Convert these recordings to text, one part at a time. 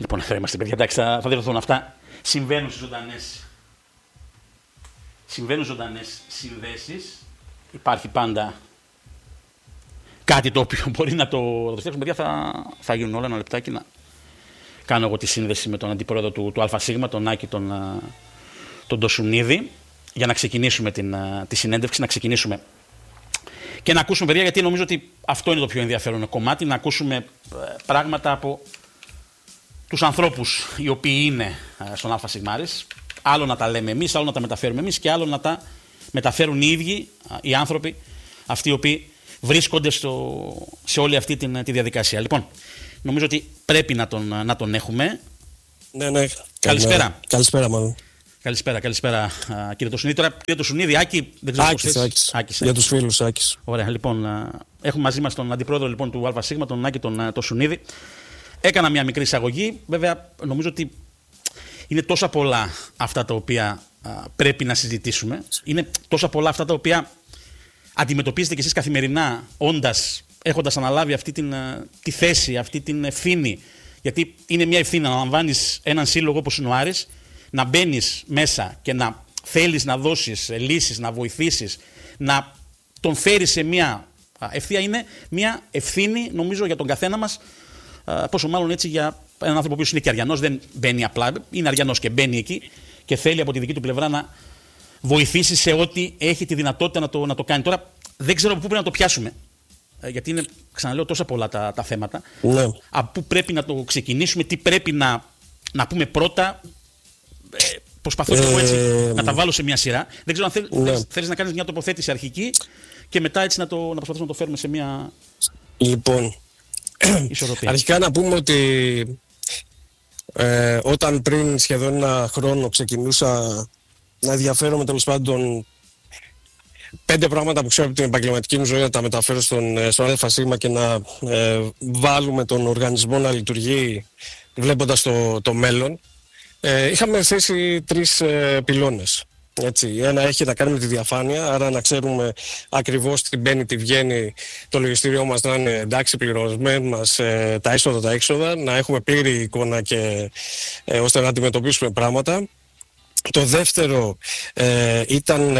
Λοιπόν, εδώ είμαστε, παιδιά. Εντάξει, θα διορθωθούν αυτά. Συμβαίνουν ζωντανές συνδέσεις. Υπάρχει πάντα κάτι το οποίο μπορεί να το φτιάξουμε. Παιδιά, θα γίνουν όλα. Ένα λεπτάκι να κάνω εγώ τη σύνδεση με τον αντιπρόεδρο του ΑΣ, τον Άκη, τον Τοσουνίδη, για να ξεκινήσουμε τη συνέντευξη, να ξεκινήσουμε και να ακούσουμε, παιδιά, γιατί νομίζω ότι αυτό είναι το πιο ενδιαφέρον κομμάτι, να ακούσουμε πράγματα από τους ανθρώπους οι οποίοι είναι στον ΑΣ. Άλλο να τα λέμε εμείς, άλλο να τα μεταφέρουμε εμείς και άλλο να τα μεταφέρουν οι ίδιοι οι άνθρωποι αυτοί οι οποίοι βρίσκονται σε όλη αυτή τη διαδικασία. Λοιπόν, νομίζω ότι πρέπει να τον έχουμε. Ναι. Καλησπέρα. Καλησπέρα, μάλλον. Καλησπέρα, κύριε Τοσουνίδη. Τώρα, κύριε Τοσουνίδη, Άκη, δεν ξέρω πώς θες. Άκης. Για τους φίλους, Άκης. Ωραία, λοιπόν, έχουμε μαζί μας τον αντιπρόεδρο λοιπόν, του ΑΣ, τον Άκη τον Τοσουνίδη. Έκανα μια μικρή εισαγωγή. Βέβαια, νομίζω ότι είναι τόσα πολλά αυτά τα οποία πρέπει να συζητήσουμε. Είναι τόσα πολλά αυτά τα οποία αντιμετωπίζετε κι εσείς καθημερινά, έχοντας αναλάβει αυτή τη θέση, αυτή την ευθύνη. Γιατί είναι μια ευθύνη να αναλαμβάνεις έναν σύλλογο όπως είναι ο Άρης, να μπαίνεις μέσα και να θέλεις να δώσεις λύσεις, να βοηθήσεις, να τον φέρεις σε μια ευθεία. Είναι μια ευθύνη, νομίζω, για τον καθένα μας, πόσο μάλλον έτσι για έναν άνθρωπο που είναι και αριανός, δεν μπαίνει απλά, είναι αριανός και μπαίνει εκεί και θέλει από τη δική του πλευρά να βοηθήσει σε ό,τι έχει τη δυνατότητα να το κάνει. Τώρα δεν ξέρω από πού πρέπει να το πιάσουμε, γιατί είναι, ξαναλέω, τόσα πολλά τα θέματα. Ναι. Από πού πρέπει να το ξεκινήσουμε, τι πρέπει να πούμε πρώτα. Προσπαθώ έτσι να τα βάλω σε μια σειρά. Δεν ξέρω αν θέλεις να κάνεις μια τοποθέτηση αρχική και μετά έτσι να προσπαθήσουμε να το φέρουμε σε μια ισορροπία. Αρχικά να πούμε ότι όταν πριν σχεδόν ένα χρόνο ξεκινούσα να ενδιαφέρομαι, τέλος πάντων, 5 πράγματα που ξέρω από την επαγγελματική μου ζωή να τα μεταφέρω στον ΑΣ και να βάλουμε τον οργανισμό να λειτουργεί βλέποντας το μέλλον. Είχαμε θέσει 3 πυλώνες. Έτσι. Ένα έχει να κάνει με τη διαφάνεια, άρα να ξέρουμε ακριβώς τι μπαίνει, τι βγαίνει, το λογιστήριό μας να είναι εντάξει, πληρωμένοι μας τα έσοδα, τα έξοδα, να έχουμε πλήρη εικόνα και ώστε να αντιμετωπίσουμε πράγματα. Το δεύτερο ήταν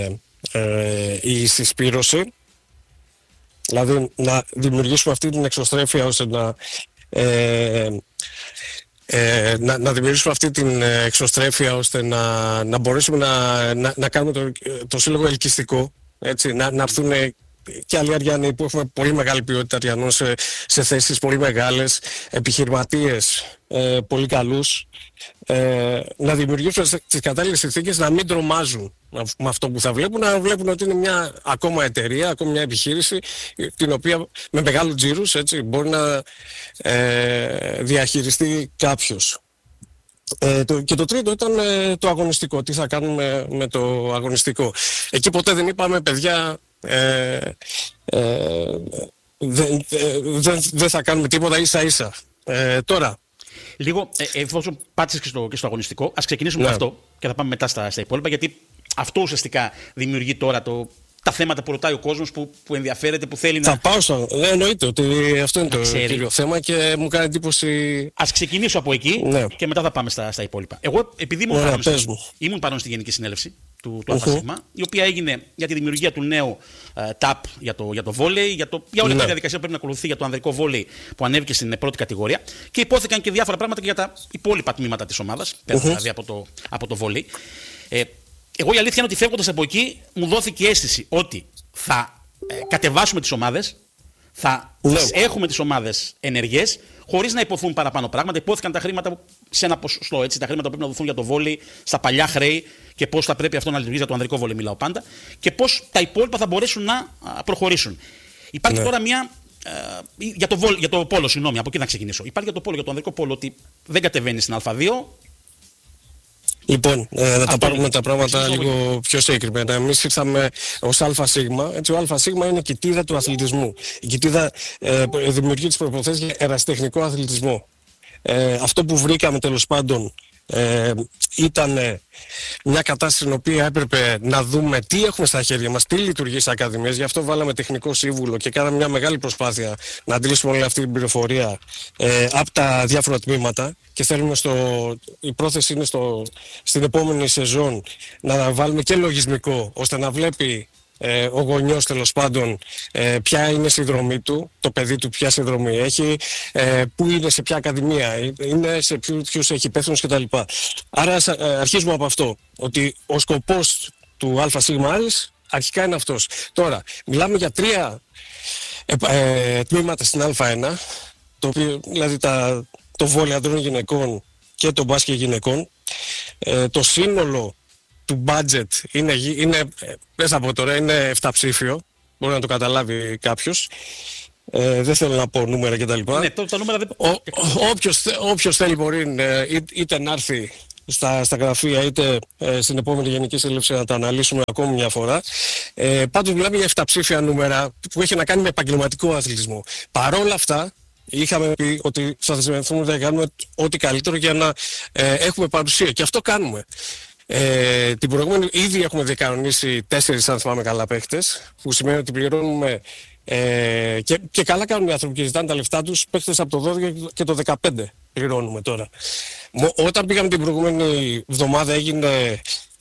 η συσπήρωση, δηλαδή να δημιουργήσουμε αυτή την εξωστρέφεια ώστε να δημιουργήσουμε αυτή την εξωστρέφεια ώστε να μπορέσουμε να κάνουμε το σύλλογο ελκυστικό, έτσι, να έρθουν και άλλοι αριανοί που έχουμε πολύ μεγάλη ποιότητα αριανών σε θέσεις πολύ μεγάλες, επιχειρηματίες πολύ καλούς, να δημιουργήσουμε τις κατάλληλες συνθήκες να μην τρομάζουν με αυτό που θα βλέπουν, να βλέπουν ότι είναι μια ακόμα εταιρεία, ακόμα μια επιχείρηση την οποία με μεγάλους τζίρους, έτσι, μπορεί να διαχειριστεί κάποιος. Και το τρίτο ήταν το αγωνιστικό. Τι θα κάνουμε με το αγωνιστικό. Εκεί ποτέ δεν είπαμε, παιδιά, δεν θα κάνουμε τίποτα, ίσα-ίσα. Τώρα, λίγο, εφόσον πάτησες και στο αγωνιστικό, ας ξεκινήσουμε με αυτό και θα πάμε μετά στα υπόλοιπα, γιατί αυτό ουσιαστικά δημιουργεί τώρα τα θέματα που ρωτάει ο κόσμος, που ενδιαφέρεται, που θέλει να. Θα πάω στο. Εννοείται ότι αυτό είναι το κύριο θέμα και μου κάνει εντύπωση. Ας ξεκινήσω από εκεί και μετά θα πάμε στα υπόλοιπα. Εγώ, επειδή ήμουν παρόν στη Γενική Συνέλευση του ΑΣ, η οποία έγινε για τη δημιουργία του νέου ΤΑΠ για το βόλεϊ, για όλη αυτή τη διαδικασία που πρέπει να ακολουθεί για το ανδρικό βόλεϊ που ανέβηκε στην πρώτη κατηγορία, και υπόθηκαν και διάφορα πράγματα και για τα υπόλοιπα τμήματα της ομάδας, πέρα δηλαδή από το βόλεϊ. Εγώ η αλήθεια είναι ότι φεύγοντας από εκεί μου δόθηκε αίσθηση ότι θα κατεβάσουμε τις ομάδες, θα έχουμε τις ομάδες ενεργές, χωρίς να υποθούν παραπάνω πράγματα. Υπόθηκαν τα χρήματα σε ένα ποσοστό, έτσι, τα χρήματα που πρέπει να δοθούν για το βόλεϊ, στα παλιά χρέη και πώς θα πρέπει αυτό να λειτουργήσει για το ανδρικό βόλεϊ, μιλάω πάντα, και πώς τα υπόλοιπα θα μπορέσουν να προχωρήσουν. Υπάρχει τώρα μια. Για το πόλο, συγγνώμη, από εκεί να ξεκινήσω. Υπάρχει για το πόλο, για το ανδρικό πόλο, ότι δεν κατεβαίνει στην Α2. Λοιπόν, να τα πάρουμε τα πράγματα λίγο πιο συγκεκριμένα. Εμείς ήρθαμε ως ΑΣ. Έτσι, ο ΑΣ είναι η κοιτίδα του αθλητισμού. Η κοιτίδα δημιουργεί τις προποθέσεις για ερασιτεχνικό αθλητισμό. Αυτό που βρήκαμε τέλος πάντων Ήταν μια κατάσταση στην οποία έπρεπε να δούμε τι έχουμε στα χέρια μας, τι λειτουργεί στις ακαδημίες. Γι' αυτό βάλαμε τεχνικό σύμβουλο και κάναμε μια μεγάλη προσπάθεια να αντιλήσουμε όλη αυτή την πληροφορία από τα διάφορα τμήματα. Και θέλουμε η πρόθεση είναι στην επόμενη σεζόν να βάλουμε και λογισμικό, ώστε να βλέπει ο γονιός τέλος πάντων ποια είναι η συνδρομή του, το παιδί του ποια συνδρομή έχει, πού είναι, σε ποια ακαδημία είναι, σε ποιους έχει υπεύθυνους κτλ. Άρα αρχίζουμε από αυτό, ότι ο σκοπός του ΑΣ αρχικά είναι αυτός. Τώρα, μιλάμε για 3 τμήματα στην Α1, το οποίο, δηλαδή το βόλεϊ ανδρών γυναικών και το μπάσκετ γυναικών. Το σύνολο του budget είναι δεν θα πω τώρα, είναι 7ψήφιο, μπορεί να το καταλάβει κάποιος. Δεν θέλω να πω νούμερα κτλ. Ναι, τα νούμερα δεν... Όποιος θέλει μπορεί είτε να έρθει στα γραφεία είτε στην επόμενη Γενική Συνέλευση να τα αναλύσουμε ακόμη μια φορά. Πάντως μιλάμε για 7ψήφια νούμερα που έχει να κάνει με επαγγελματικό αθλητισμό. Παρόλα αυτά, είχαμε πει ότι θα δεσμευτούμε να κάνουμε ό,τι καλύτερο για να έχουμε παρουσία. Και αυτό κάνουμε. Την προηγούμενη ήδη έχουμε διακανονίσει 4, αν θυμάμαι καλά, παίχτες, που σημαίνει ότι πληρώνουμε και καλά κάνουν οι άνθρωποι και ζητάνε τα λεφτά τους. Παίχτες από το 12 και το 15 πληρώνουμε τώρα. Όταν πήγαμε την προηγούμενη εβδομάδα έγινε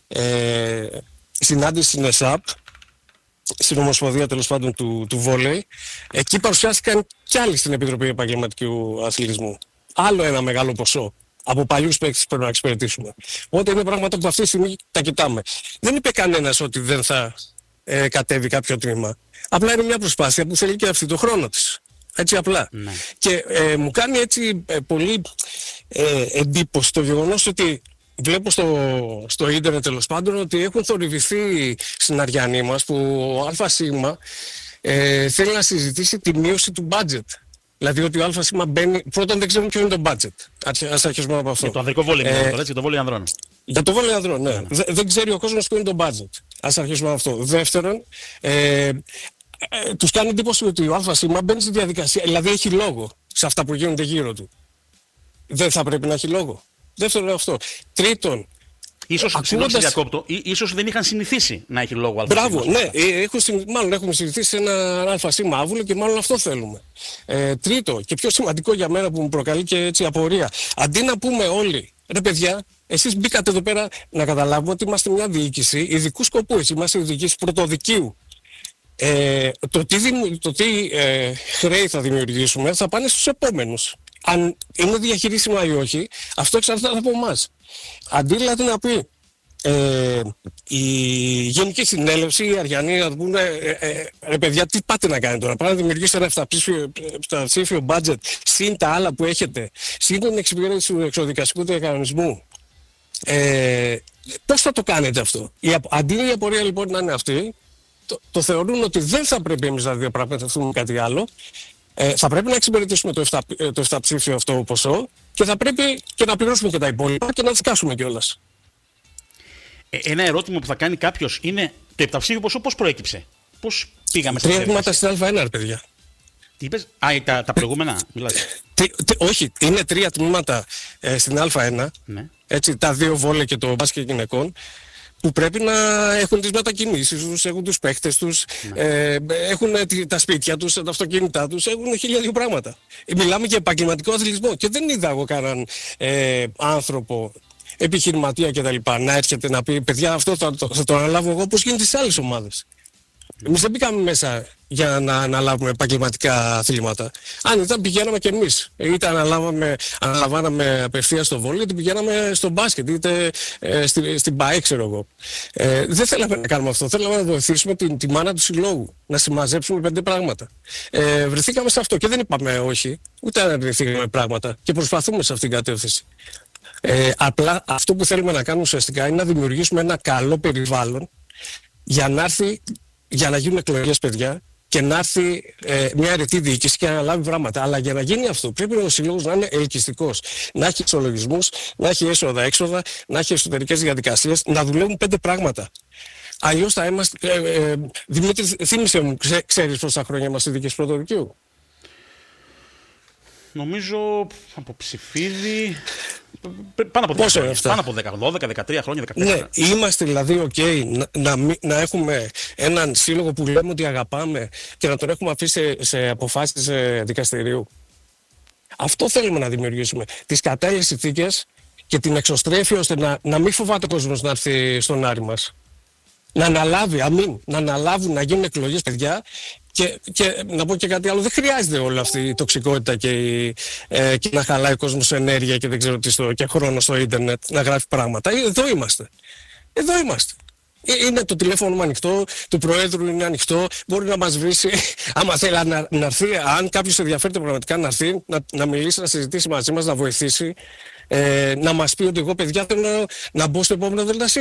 συνάντηση στην ΕΣΑΠ, στην Ομοσπονδία τέλος πάντων του βόλεϊ. Εκεί παρουσιάστηκαν κι άλλοι στην Επιτροπή Επαγγελματικού Αθλητισμού. Άλλο ένα μεγάλο ποσό από παλιούς παίκτες πρέπει να εξυπηρετήσουμε. Οπότε είναι πράγματα που αυτή τη στιγμή τα κοιτάμε. Δεν είπε κανένας ότι δεν θα κατέβει κάποιο τμήμα. Απλά είναι μια προσπάθεια που θέλει και αυτή το χρόνο της. Έτσι απλά. Ναι. Και μου κάνει έτσι πολύ εντύπωση το γεγονός ότι βλέπω στο ίντερνετ τέλος πάντων ότι έχουν θορυβηθεί στην Αριανή μας που ο ΑΣ θέλει να συζητήσει τη μείωση του budget. Δηλαδή ότι ο ΑΣ μπαίνει. Πρώτον, δεν ξέρουμε ποιο είναι το budget. Ας αρχίσουμε από αυτό. Για το ανδρικό βόλεϊ, για το βόλεϊ ανδρών. Για το βόλεϊ ανδρών, ναι. Δεν ξέρει ο κόσμος ποιο είναι το budget. Ας αρχίσουμε από αυτό. Δεύτερον, τους κάνει εντύπωση ότι ο ΑΣ μπαίνει στη διαδικασία. Δηλαδή έχει λόγο σε αυτά που γίνονται γύρω του. Δεν θα πρέπει να έχει λόγο. Δεύτερον αυτό. Τρίτον, ίσως ίσως δεν είχαν συνηθίσει να έχει λόγο ΑΣ. Μπράβο, ναι. Μάλλον έχουμε συνηθίσει σε ένα ΑΣ άβουλο και μάλλον αυτό θέλουμε. Τρίτο και πιο σημαντικό για μένα που μου προκαλεί και έτσι απορία. Αντί να πούμε όλοι, ρε παιδιά, εσείς μπήκατε εδώ πέρα να καταλάβουμε ότι είμαστε μια διοίκηση ειδικού σκοπού. Είμαστε η διοίκηση πρωτοδικείου. Το τι χρέη θα δημιουργήσουμε θα πάνε στους επόμενους. Αν είναι διαχειρίσιμα ή όχι, αυτό εξαρτάται από εμάς. Αντί δηλαδή να πει η Γενική Συνέλευση, οι Αριανοί να πούνε ρε παιδιά, τι πάτε να κάνετε τώρα? Πάμε να δημιουργήσετε ένα 7ψήφιο budget συν τα άλλα που έχετε, συν την εξυπηρέτηση του εξοδικαστικού διακανονισμού. Πώς θα το κάνετε αυτό? Αντί η απορία λοιπόν να είναι αυτή, το θεωρούν ότι δεν θα πρέπει εμείς να διαπραγματευτούμε κάτι άλλο. Θα πρέπει να εξυπηρετήσουμε το 7ψήφιο αυτό ποσό και θα πρέπει και να πληρώσουμε και τα υπόλοιπα και να δισκάσουμε κιόλας. Ένα ερώτημα που θα κάνει κάποιος είναι το 7ψήφιο ποσό πώς προέκυψε? Πώς πήγαμε στην 3 τμήματα στην Α1, παιδιά. Τι είπες? Τα προηγούμενα μιλάς? Όχι, είναι 3 τμήματα στην Α1. Ναι. Έτσι, τα 2 βόλεϊ και το μπάσκετ γυναικών, που πρέπει να έχουν τις μετακινήσεις τους, έχουν τους παίχτες τους, έχουν τα σπίτια τους, τα αυτοκίνητά τους, έχουν 1002 πράγματα. Μιλάμε για επαγγελματικό αθλητισμό και δεν είδα εγώ κανέναν άνθρωπο, επιχειρηματία κτλ. Να έρχεται να πει παιδιά, αυτό θα το αναλάβω εγώ όπως γίνεται στις άλλες ομάδες. Εμείς δεν μπήκαμε μέσα για να αναλάβουμε επαγγελματικά αθλήματα. Αν ήταν, πηγαίναμε κι εμείς. Είτε αναλαμβάναμε απευθείας στο βόλεϊ, είτε πηγαίναμε στο μπάσκετ, είτε στην ΠΑΕ, ξέρω εγώ. Δεν θέλαμε να κάνουμε αυτό. Θέλαμε να βοηθήσουμε τη μάνα του συλλόγου, να συμμαζέψουμε 5 πράγματα. Βρεθήκαμε σε αυτό και δεν είπαμε όχι, ούτε αναρνηθήκαμε πράγματα και προσπαθούμε σε αυτήν την κατεύθυνση. Απλά αυτό που θέλουμε να κάνουμε ουσιαστικά είναι να δημιουργήσουμε ένα καλό περιβάλλον για να γίνουν εκλογές, παιδιά, και να έρθει μια αιρετή διοίκηση και να αναλάβει πράγματα. Αλλά για να γίνει αυτό πρέπει ο συλλόγος να είναι ελκυστικός. Να έχει ισολογισμούς, να έχει έσοδα-έξοδα, να έχει εσωτερικές διαδικασίες, να δουλεύουν 5 πράγματα. Αλλιώς θα είμαστε. Δημήτρη, θύμισε μου, ξέρεις πόσα χρόνια είμαστε διοίκηση πρωτοδικείου? Νομίζω από Ψηφίδη. Πάνω από 10 Πόσο χρόνια. αυτά? Πάνω από 10, 12, 13 χρόνια, 14. Ναι, είμαστε δηλαδή να έχουμε έναν σύλλογο που λέμε ότι αγαπάμε και να τον έχουμε αφήσει σε αποφάσεις δικαστηρίου. Αυτό θέλουμε να δημιουργήσουμε. Τις κατάλληλες συνθήκες και την εξωστρέφεια ώστε να μην φοβάται ο κόσμος να έρθει στον Άρη μας. Να αναλάβει, να αναλάβουν, να γίνουν εκλογές, παιδιά. Και να πω και κάτι άλλο, δεν χρειάζεται όλη αυτή η τοξικότητα και να χαλάει ο κόσμος ενέργεια και δεν ξέρω τι και χρόνο στο ίντερνετ να γράφει πράγματα. Εδώ είμαστε. Εδώ είμαστε. Είναι το τηλέφωνο μου ανοιχτό, του Προέδρου είναι ανοιχτό, μπορεί να μας βρει άμα θέλει να έρθει, αν κάποιος ενδιαφέρεται πραγματικά να έρθει, να μιλήσει, να συζητήσει μαζί μας, να βοηθήσει, να μας πει ότι εγώ παιδιά θέλω να μπω στο επόμενο ΔΣ.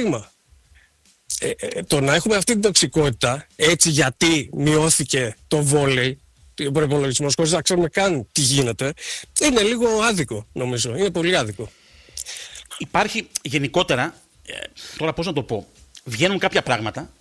Το να έχουμε αυτή την τοξικότητα, έτσι γιατί μειώθηκε το βόλεϊ, ο προϋπολογισμός, χωρίς να ξέρουμε καν τι γίνεται, είναι λίγο άδικο νομίζω, είναι πολύ άδικο. Υπάρχει γενικότερα, τώρα πώς να το πω, βγαίνουν κάποια πράγματα